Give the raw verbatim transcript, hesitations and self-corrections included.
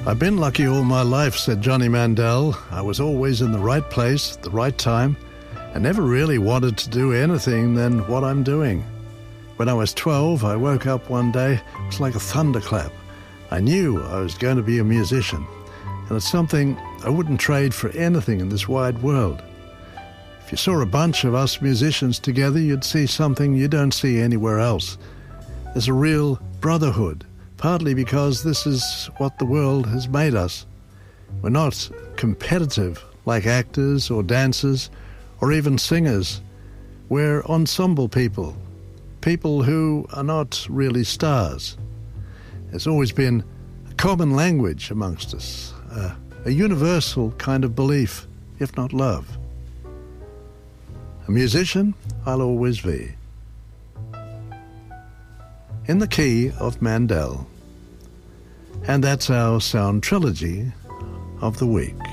I've been lucky all my life, said Johnny Mandel. I was always in the right place at the right time. I never really wanted to do anything than what I'm doing. When I was twelve, I woke up one day. It was like a thunderclap. I knew I was going to be a musician, and it's something I wouldn't trade for anything in this wide world. If you saw a bunch of us musicians together, you'd see something you don't see anywhere else. There's a real brotherhood, partly because this is what the world has made us. We're not competitive like actors or dancers or even singers. We're ensemble people, people who are not really stars. There's always been a common language amongst us, uh, a universal kind of belief, if not love. A musician I'll always be. In the key of Mandel. And that's our sound trilogy of the week.